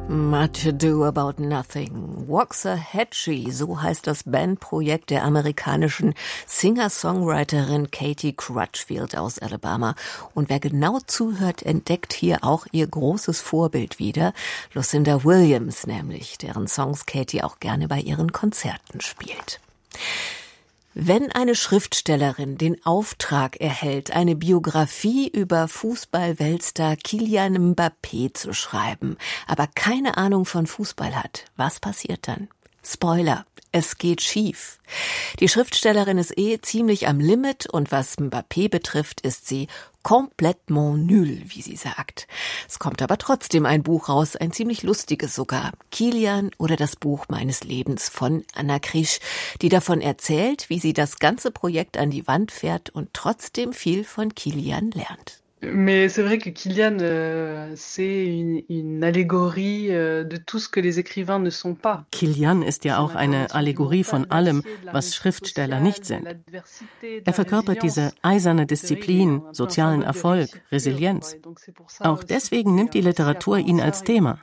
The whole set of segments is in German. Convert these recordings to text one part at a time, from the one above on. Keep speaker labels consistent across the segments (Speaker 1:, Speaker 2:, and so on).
Speaker 1: Much Ado About Nothing. Waxahachie, so heißt das Bandprojekt der amerikanischen Singer-Songwriterin Katie Crutchfield aus Alabama. Und wer genau zuhört, entdeckt hier auch ihr großes Vorbild wieder, Lucinda Williams nämlich, deren Songs Katie auch gerne bei ihren Konzerten spielt. Wenn eine Schriftstellerin den Auftrag erhält, eine Biografie über Fußball-Weltstar Kylian Mbappé zu schreiben, aber keine Ahnung von Fußball hat, was passiert dann? Spoiler, es geht schief. Die Schriftstellerin ist ziemlich am Limit und was Mbappé betrifft, ist sie complètement nul, wie sie sagt. Es kommt aber trotzdem ein Buch raus, ein ziemlich lustiges sogar. Kylian oder das Buch meines Lebens von Anna Krisch, die davon erzählt, wie sie das ganze Projekt an die Wand fährt und trotzdem viel von Kylian lernt.
Speaker 2: Mais c'est vrai que Kylian, c'est une allégorie de tout ce que les écrivains ne sont pas.
Speaker 3: Kylian ist ja auch eine Allegorie von allem, was Schriftsteller nicht sind. Er verkörpert diese eiserne Disziplin, sozialen Erfolg, Resilienz. Auch deswegen nimmt die Literatur ihn als Thema.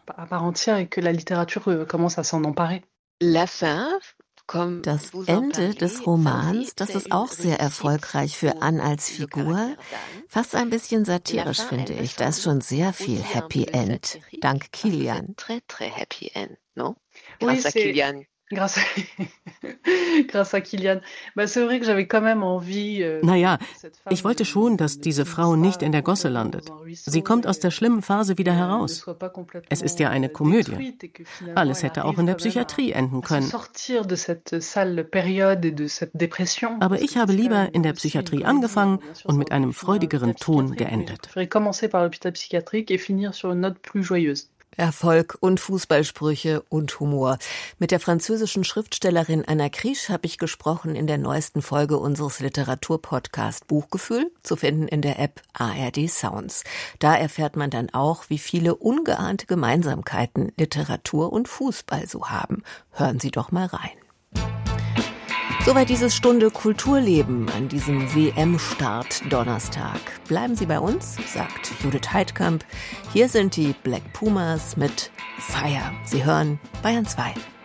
Speaker 1: Das Ende des Romans, das ist auch sehr erfolgreich für Anne als Figur. Fast ein bisschen satirisch, finde ich. Da ist schon sehr viel Happy End. Dank Kylian.
Speaker 4: Très, très happy end, non? Grâce à Kylian.
Speaker 2: Grâce à Kylian. C'est vrai que j'avais quand même envie.
Speaker 3: Naja, ich wollte schon, dass diese Frau nicht in der Gosse landet. Sie kommt aus der schlimmen Phase wieder heraus. Es ist ja eine Komödie. Alles hätte auch in der Psychiatrie enden können. Aber ich habe lieber in der Psychiatrie angefangen und mit einem freudigeren Ton geendet.
Speaker 1: Erfolg und Fußballsprüche und Humor. Mit der französischen Schriftstellerin Anna Krisch habe ich gesprochen in der neuesten Folge unseres Literaturpodcasts Buchgefühl, zu finden in der App ARD Sounds. Da erfährt man dann auch, wie viele ungeahnte Gemeinsamkeiten Literatur und Fußball so haben. Hören Sie doch mal rein. Soweit diese Stunde Kulturleben an diesem WM-Start Donnerstag. Bleiben Sie bei uns, sagt Judith Heidkamp. Hier sind die Black Pumas mit Fire. Sie hören Bayern 2.